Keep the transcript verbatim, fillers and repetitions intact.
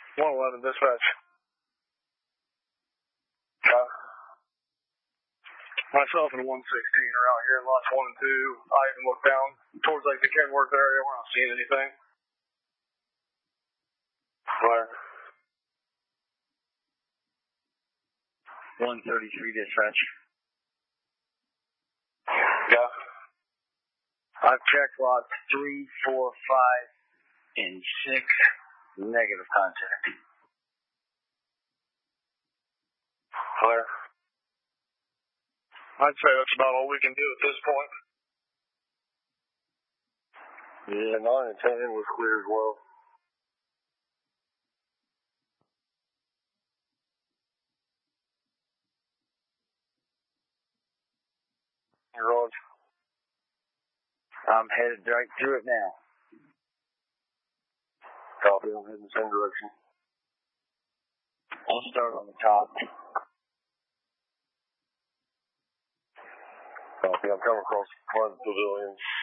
one eleven, dispatch. Uh, myself and one sixteen are out here in lots one and two. I even look down towards like the Kenworth area. We're not seeing anything. Where? one thirty-three, dispatch. Yeah. I've checked lots three, four, five, and six. Negative contact. Where? I'd say that's about all we can do at this point. Yeah, nine and ten was clear as well. You're on. I'm headed right through it now. Copy, I'm heading the same direction. I'll start on the top. Copy, I'm coming across one of the pavilions.